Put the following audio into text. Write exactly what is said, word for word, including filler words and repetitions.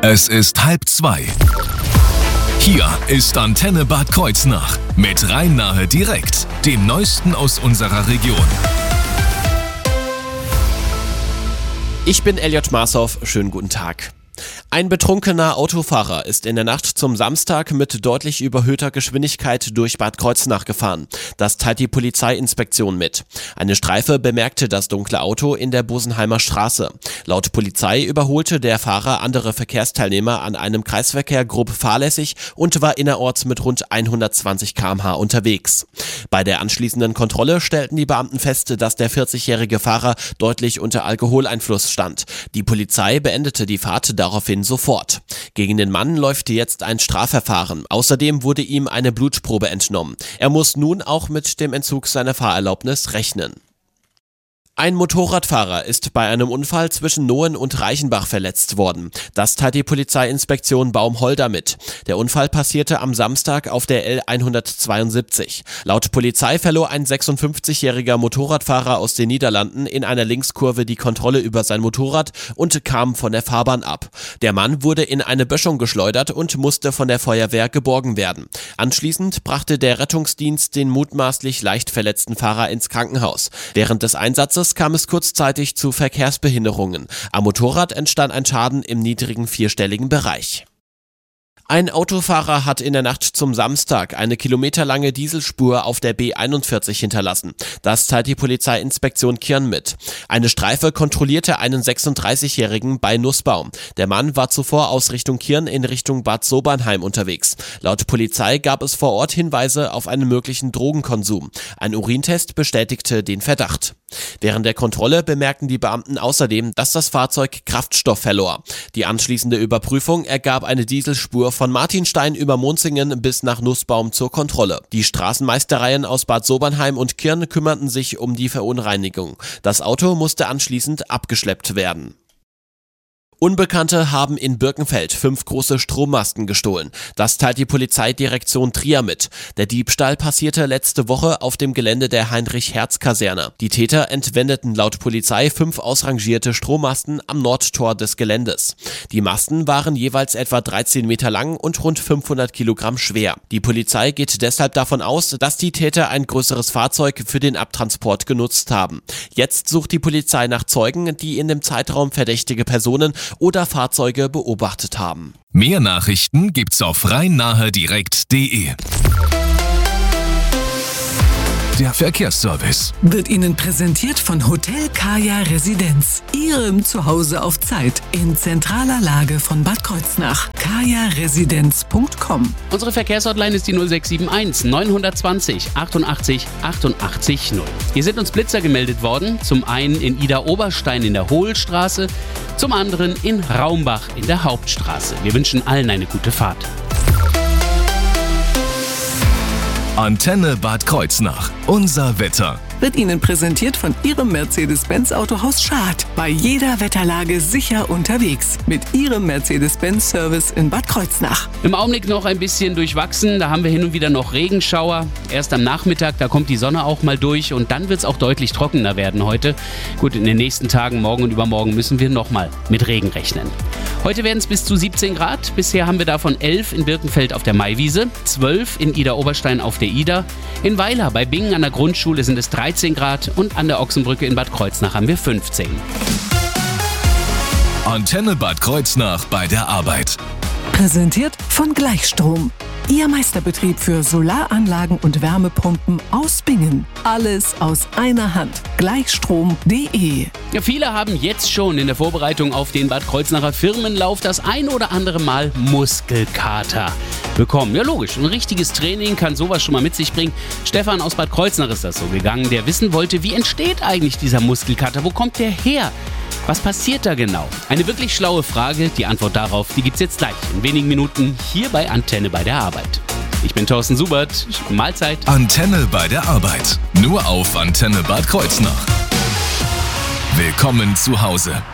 Es ist halb zwei. Hier ist Antenne Bad Kreuznach mit Rhein-Nahe direkt, dem Neuesten aus unserer Region. Ich bin Elliot Marshoff, schönen guten Tag. Ein betrunkener Autofahrer ist in der Nacht zum Samstag mit deutlich überhöhter Geschwindigkeit durch Bad Kreuznach gefahren. Das teilt die Polizeiinspektion mit. Eine Streife bemerkte das dunkle Auto in der Bosenheimer Straße. Laut Polizei überholte der Fahrer andere Verkehrsteilnehmer an einem Kreisverkehr grob fahrlässig und war innerorts mit rund hundertzwanzig Kilometer pro Stunde unterwegs. Bei der anschließenden Kontrolle stellten die Beamten fest, dass der vierzigjährige Fahrer deutlich unter Alkoholeinfluss stand. Die Polizei beendete die Fahrt daraufhin sofort. Gegen den Mann läuft jetzt ein Strafverfahren. Außerdem wurde ihm eine Blutprobe entnommen. Er muss nun auch mit dem Entzug seiner Fahrerlaubnis rechnen. Ein Motorradfahrer ist bei einem Unfall zwischen Nohen und Reichenbach verletzt worden. Das teilt die Polizeiinspektion Baumholder mit. Der Unfall passierte am Samstag auf der L hundertzweiundsiebzig. Laut Polizei verlor ein sechsundfünfzigjähriger Motorradfahrer aus den Niederlanden in einer Linkskurve die Kontrolle über sein Motorrad und kam von der Fahrbahn ab. Der Mann wurde in eine Böschung geschleudert und musste von der Feuerwehr geborgen werden. Anschließend brachte der Rettungsdienst den mutmaßlich leicht verletzten Fahrer ins Krankenhaus. Während des Einsatzes kam es kurzzeitig zu Verkehrsbehinderungen. Am Motorrad entstand ein Schaden im niedrigen vierstelligen Bereich. Ein Autofahrer hat in der Nacht zum Samstag eine kilometerlange Dieselspur auf der B einundvierzig hinterlassen. Das teilt die Polizeiinspektion Kirn mit. Eine Streife kontrollierte einen sechsunddreißigjährigen bei Nussbaum. Der Mann war zuvor aus Richtung Kirn in Richtung Bad Sobernheim unterwegs. Laut Polizei gab es vor Ort Hinweise auf einen möglichen Drogenkonsum. Ein Urintest bestätigte den Verdacht. Während der Kontrolle bemerkten die Beamten außerdem, dass das Fahrzeug Kraftstoff verlor. Die anschließende Überprüfung ergab eine Dieselspur von Martinstein über Monzingen bis nach Nussbaum zur Kontrolle. Die Straßenmeistereien aus Bad Sobernheim und Kirn kümmerten sich um die Verunreinigung. Das Auto musste anschließend abgeschleppt werden. Unbekannte haben in Birkenfeld fünf große Strommasten gestohlen. Das teilt die Polizeidirektion Trier mit. Der Diebstahl passierte letzte Woche auf dem Gelände der Heinrich-Hertz-Kaserne. Die Täter entwendeten laut Polizei fünf ausrangierte Strommasten am Nordtor des Geländes. Die Masten waren jeweils etwa dreizehn Meter lang und rund fünfhundert Kilogramm schwer. Die Polizei geht deshalb davon aus, dass die Täter ein größeres Fahrzeug für den Abtransport genutzt haben. Jetzt sucht die Polizei nach Zeugen, die in dem Zeitraum verdächtige Personen oder Fahrzeuge beobachtet haben. Mehr Nachrichten gibt's auf rhein-nahe direkt punkt de. Der Verkehrsservice wird Ihnen präsentiert von Hotel Kaya Residenz. Ihrem Zuhause auf Zeit in zentraler Lage von Bad Kreuznach. kaya residenz punkt com. Unsere Verkehrshotline ist die null sechs sieben eins neun zwei null achtundachtzig achtundachtzig null. Hier sind uns Blitzer gemeldet worden. Zum einen in Ida-Oberstein in der Hohlstraße, zum anderen in Raumbach in der Hauptstraße. Wir wünschen allen eine gute Fahrt. Antenne Bad Kreuznach. Unser Wetter. Wird Ihnen präsentiert von Ihrem Mercedes-Benz Autohaus Schad. Bei jeder Wetterlage sicher unterwegs. Mit Ihrem Mercedes-Benz-Service in Bad Kreuznach. Im Augenblick noch ein bisschen durchwachsen. Da haben wir hin und wieder noch Regenschauer. Erst am Nachmittag, da kommt die Sonne auch mal durch. Und dann wird es auch deutlich trockener werden heute. Gut, in den nächsten Tagen, morgen und übermorgen, müssen wir nochmal mit Regen rechnen. Heute werden es bis zu siebzehn Grad. Bisher haben wir davon elf in Birkenfeld auf der Maiwiese, zwölf in Ida-Oberstein auf der Ida. In Weiler bei Bingen an der Grundschule sind es dreizehn Grad und an der Ochsenbrücke in Bad Kreuznach haben wir fünfzehn. Antenne Bad Kreuznach bei der Arbeit. Präsentiert von Gleichstrom. Ihr Meisterbetrieb für Solaranlagen und Wärmepumpen aus Bingen. Alles aus einer Hand. Gleichstrom punkt de. Ja, viele haben jetzt schon in der Vorbereitung auf den Bad Kreuznacher Firmenlauf das ein oder andere Mal Muskelkater bekommen. Ja, logisch. Ein richtiges Training kann sowas schon mal mit sich bringen. Stefan aus Bad Kreuznach ist das so gegangen, der wissen wollte, wie entsteht eigentlich dieser Muskelkater? Wo kommt der her? Was passiert da genau? Eine wirklich schlaue Frage. Die Antwort darauf, die gibt's jetzt gleich in wenigen Minuten hier bei Antenne bei der Arbeit. Ich bin Thorsten Subert. Mahlzeit. Antenne bei der Arbeit. Nur auf Antenne Bad Kreuznach. Willkommen zu Hause.